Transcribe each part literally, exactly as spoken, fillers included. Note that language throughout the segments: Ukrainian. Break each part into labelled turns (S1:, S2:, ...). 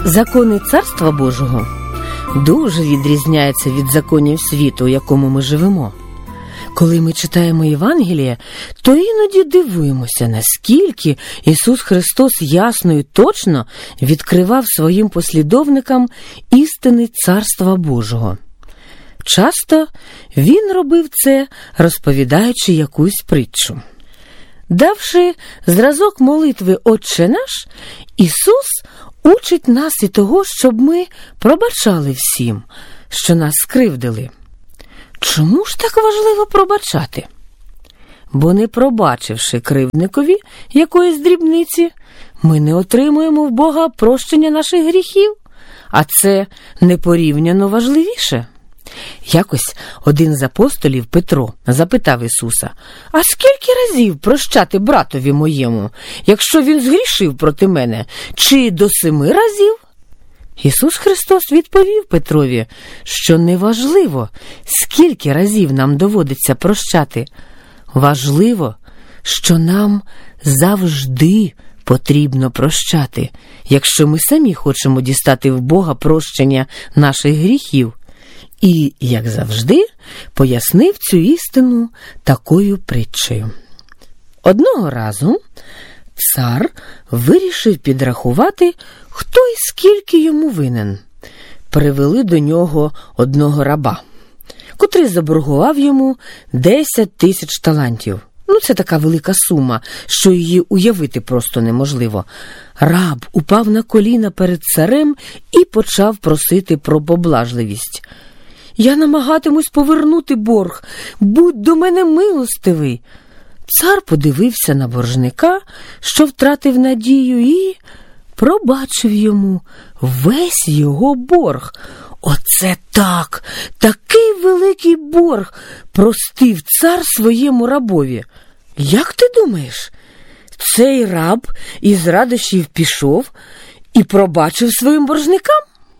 S1: Закони Царства Божого дуже відрізняються від законів світу, у якому ми живемо. Коли ми читаємо Євангеліє, то іноді дивуємося, наскільки Ісус Христос ясно і точно відкривав своїм послідовникам істини Царства Божого. Часто Він робив це, розповідаючи якусь притчу. Давши зразок молитви «Отче наш», Ісус учить нас і того, щоб ми пробачали всім, що нас скривдили. Чому ж так важливо пробачати? Бо не пробачивши кривдникові якоїсь дрібниці, ми не отримуємо в Бога прощення наших гріхів, а це непорівняно важливіше. Якось один з апостолів, Петро, запитав Ісуса: «А скільки разів прощати братові моєму, якщо він згрішив проти мене? Чи до семи разів?» Ісус Христос відповів Петрові, що неважливо, скільки разів нам доводиться прощати. Важливо, що нам завжди потрібно прощати, якщо ми самі хочемо дістати в Бога прощення наших гріхів. І, як завжди, пояснив цю істину такою притчею. Одного разу цар вирішив підрахувати, хто і скільки йому винен. Привели до нього одного раба, котрий заборгував йому десять тисяч талантів. Ну, це така велика сума, що її уявити просто неможливо. Раб упав на коліна перед царем і почав просити про поблажливість. «Я намагатимусь повернути борг, будь до мене милостивий». Цар подивився на боржника, що втратив надію, і пробачив йому весь його борг. Оце так, такий великий борг простив цар своєму рабові. Як ти думаєш, цей раб із радощів пішов і пробачив своїм боржникам?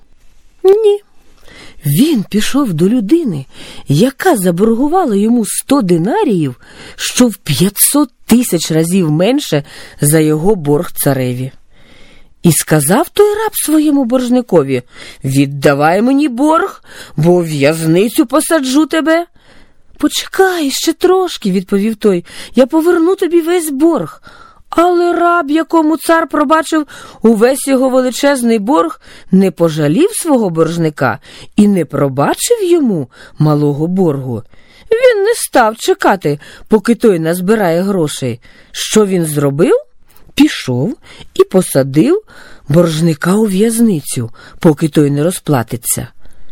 S1: Ні. Він пішов до людини, яка заборгувала йому сто динаріїв, що в п'ятсот тисяч разів менше за його борг цареві. І сказав той раб своєму боржникові: «Віддавай мені борг, бо в в'язницю посаджу тебе». «Почекай ще трошки», – відповів той, – «я поверну тобі весь борг». Але раб, якому цар пробачив увесь його величезний борг, не пожалів свого боржника і не пробачив йому малого боргу. Він не став чекати, поки той назбирає грошей. Що він зробив? Пішов і посадив боржника у в'язницю, поки той не розплатиться.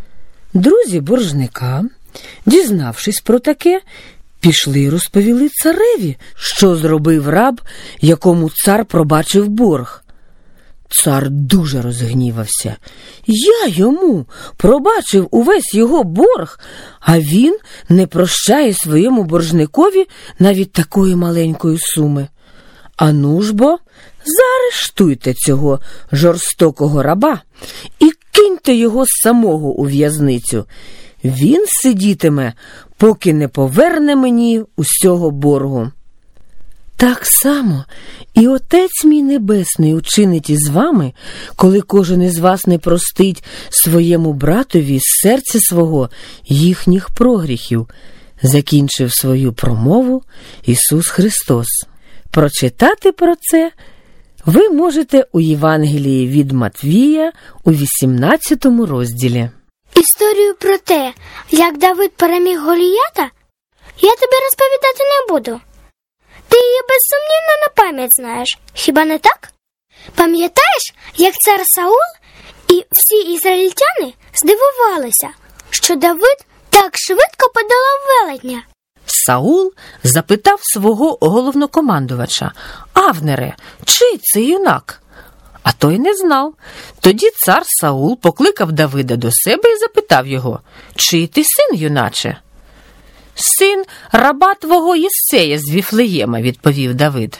S1: Друзі боржника, дізнавшись про таке, пішли й розповіли цареві, що зробив раб, якому цар пробачив борг. Цар дуже розгнівався. Я йому пробачив увесь його борг, а він не прощає своєму боржникові навіть такої маленької суми. Ану ж бо, заарештуйте цього жорстокого раба і киньте його самого у в'язницю. Він сидітиме, поки не поверне мені усього боргу. Так само і Отець мій Небесний учинить із вами, коли кожен із вас не простить своєму братові з серця свого їхніх прогріхів, закінчив свою промову Ісус Христос. Прочитати про це ви можете у Євангелії від Матвія у вісімнадцятому розділі.
S2: Історію про те, як Давид переміг Голіята, я тобі розповідати не буду. Ти її безсумнівно на пам'ять знаєш, хіба не так? Пам'ятаєш, як цар Саул і всі ізраїльтяни здивувалися, що Давид так швидко подолав велетня?
S1: Саул запитав свого головнокомандувача: «Авнере, чий це юнак?» А той не знав. Тоді цар Саул покликав Давида до себе і запитав його: «Чий ти син, юначе?» «Син раба твого Єссея з Віфлеєма», – відповів Давид.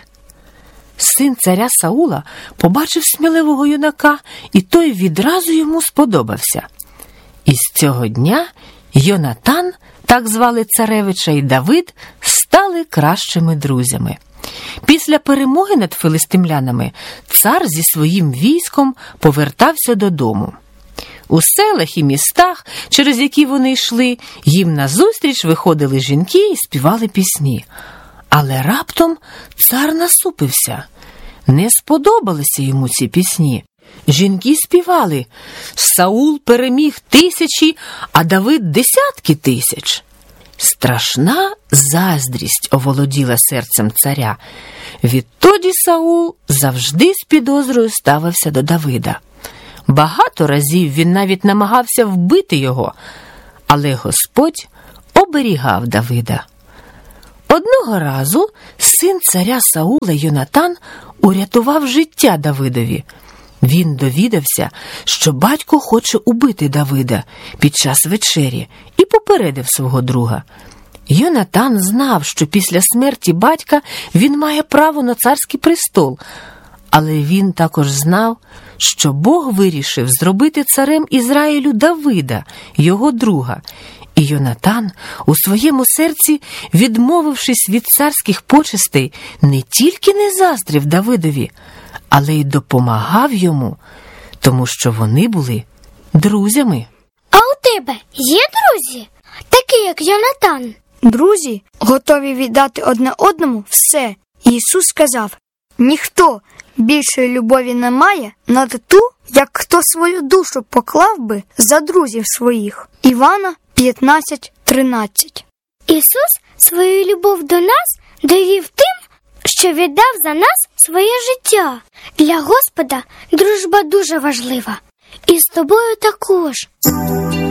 S1: Син царя Саула побачив сміливого юнака, і той відразу йому сподобався. І з цього дня Йонатан, так звали царевича, і Давид стали кращими друзями. Після перемоги над филистимлянами цар зі своїм військом повертався додому. У селах і містах, через які вони йшли, їм назустріч виходили жінки і співали пісні. Але раптом цар насупився. Не сподобалися йому ці пісні. Жінки співали: «Саул переміг тисячі, а Давид десятки тисяч». Страшна заздрість оволоділа серцем царя. Відтоді Саул завжди з підозрою ставився до Давида. Багато разів він навіть намагався вбити його, але Господь оберігав Давида. Одного разу син царя Саула Йонатан урятував життя Давидові. Він довідався, що батько хоче убити Давида під час вечері, і попередив свого друга. Йонатан знав, що після смерті батька він має право на царський престол, але він також знав, що Бог вирішив зробити царем Ізраїлю Давида, його друга. І Йонатан у своєму серці, відмовившись від царських почестей, не тільки не заздрив Давидові, але й допомагав йому, тому що вони були друзями.
S2: А у тебе є друзі, такі як Йонатан?
S3: Друзі готові віддати одне одному все. Ісус сказав: ніхто більшої любові не має над ту, як хто свою душу поклав би за друзів своїх. Івана п'ятнадцять тринадцять.
S2: Ісус свою любов до нас довів тим, що віддав за нас своє життя. Для Господа дружба дуже важлива. І з тобою також.